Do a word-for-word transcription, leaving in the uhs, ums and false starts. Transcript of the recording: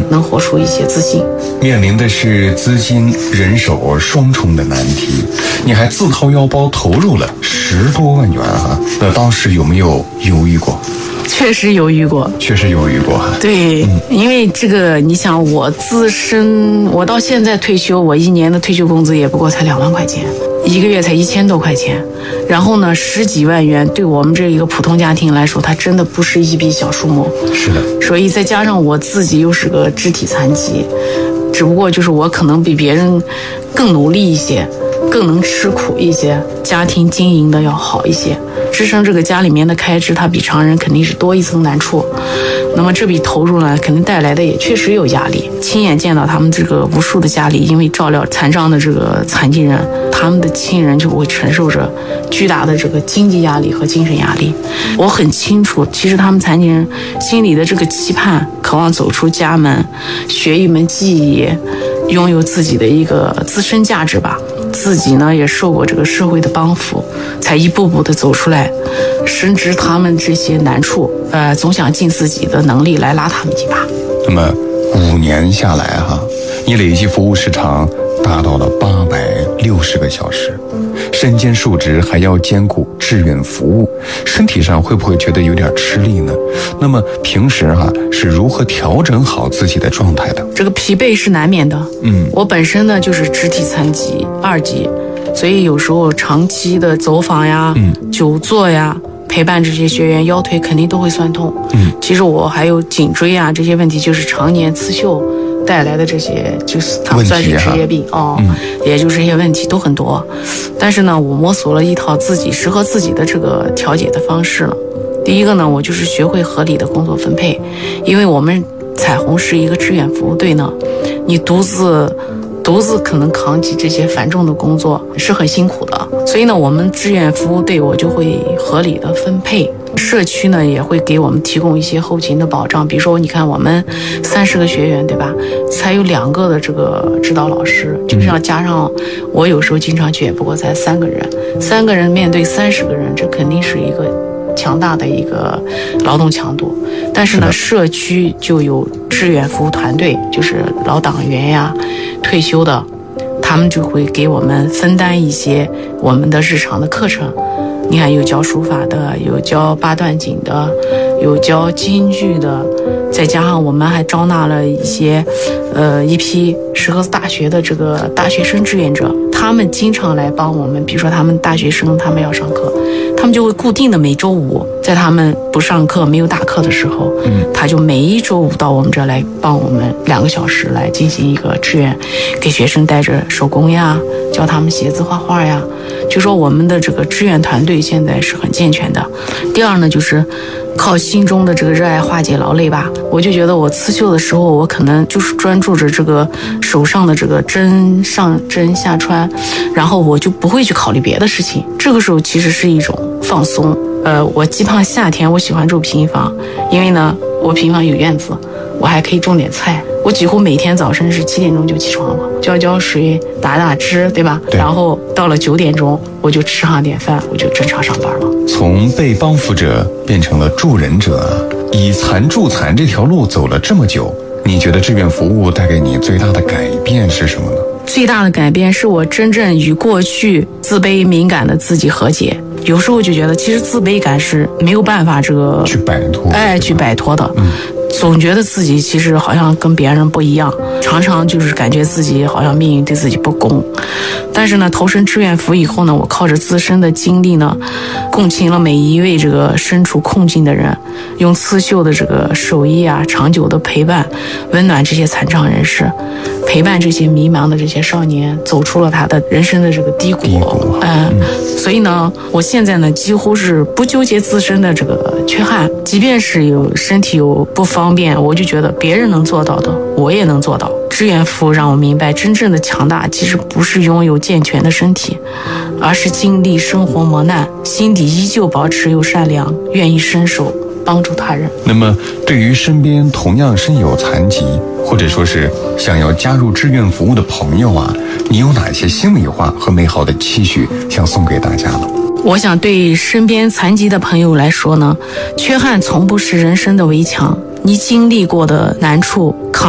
能活出一些自信。 面临的是资金、人手双重的难题，你还自掏腰包投入了十多万元啊！那当时有没有犹豫过？ 确实犹豫过， 确实犹豫过哈。 对、嗯，因为这个，你想我自身，我到现在退休，我一年的退休工资也不过才两万块钱，一个月才一千多块钱，然后呢，十几万元对我们这一个普通家庭来说，它真的不是一笔小数目。 是的。 所以再加上我自己又是个肢体残疾，只不过就是我可能比别人更努力一些，更能吃苦一些，家庭经营的要好一些，支撑这个家里面的开支，它比常人肯定是多一层难处。那么这笔投入呢，肯定带来的也确实有压力。亲眼见到他们这个无数的家里，因为照料残障的这个残疾人，他们的亲人就会承受着巨大的这个经济压力和精神压力。我很清楚，其实他们残疾人心里的这个期盼，渴望走出家门，学一门技艺，拥有自己的一个自身价值吧。自己呢也受过这个社会的帮扶，才一步步的走出来，深知他们这些难处，呃，总想尽自己的能力来拉他们一把。 那么五年下来哈，你累计服务时长达到了八百六十个小时，身兼数职还要兼顾志愿服务，身体上会不会觉得有点吃力呢？那么平时哈是如何调整好自己的状态的？ 这个疲惫是难免的。 嗯， 我本身呢就是肢体残疾二级，所以有时候长期的走访呀、嗯、久坐呀，陪伴这些学员，腰腿肯定都会酸痛。嗯，其实我还有颈椎啊这些问题，就是常年刺绣带来的这些，就是它算是职业病哦、嗯，也就这些问题都很多。但是呢，我摸索了一套自己适合自己的这个调节的方式了。第一个呢，我就是学会合理的工作分配，因为我们彩虹是一个志愿服务队呢，你独自独自可能扛起这些繁重的工作是很辛苦的，所以呢，我们志愿服务队我就会合理的分配。社区呢也会给我们提供一些后勤的保障，比如说你看我们三十个学员对吧，才有两个的这个指导老师，就是要加上我有时候经常去也不过才三个人，三个人面对三十个人，这肯定是一个强大的一个劳动强度。但是呢，社区就有志愿服务团队，就是老党员呀、退休的，他们就会给我们分担一些我们的日常的课程。你看，有教书法的，有教八段锦的，有教京剧的，再加上我们还招纳了一些，呃，一批适合大学的这个大学生志愿者，他们经常来帮我们。比如说，他们大学生他们要上课，他们就会固定的每周五，在他们不上课、没有大课的时候，嗯，他就每一周五到我们这儿来帮我们两个小时来进行一个志愿，给学生带着手工呀，教他们写字、画画呀。就说我们的这个志愿团队现在是很健全的。第二呢，就是靠心中的这个热爱化解劳累吧。我就觉得我刺绣的时候，我可能就是专注着这个手上的这个针上针下穿，然后我就不会去考虑别的事情。这个时候其实是一种放松。呃，我既怕夏天我喜欢住平房，因为呢我平房有院子，我还可以种点菜。我几乎每天早晨是七点钟就起床了，浇浇水，打打汁，对吧？对。然后到了九点钟，我就吃上点饭，我就正常上班了。 从被帮扶者变成了助人者，以残助残这条路走了这么久，你觉得志愿服务带给你最大的改变是什么呢？ 最大的改变是我真正与过去自卑敏感的自己和解。有时候就觉得，其实自卑感是没有办法这个去摆脱， 哎，去摆脱的。嗯。总觉得自己其实好像跟别人不一样，常常就是感觉自己好像命运对自己不公。但是呢，投身志愿服以后呢，我靠着自身的经历呢，共情了每一位这个身处困境的人，用刺绣的这个手艺啊，长久的陪伴，温暖这些残障人士，陪伴这些迷茫的这些少年，走出了他的人生的这个低谷。低谷嗯，嗯所以呢，我现在呢，几乎是不纠结自身的这个缺憾，即便是有身体有不方便，我就觉得别人能做到的，我也能做到。志愿服务让我明白，真正的强大其实不是拥有健全的身体，而是经历生活磨难，心底依旧保持又善良，愿意伸手帮助他人。 那么对于身边同样身有残疾，或者说是想要加入志愿服务的朋友啊，你有哪些心里话和美好的期许想送给大家呢？ 我想对身边残疾的朋友来说呢，缺憾从不是人生的围墙，你经历过的难处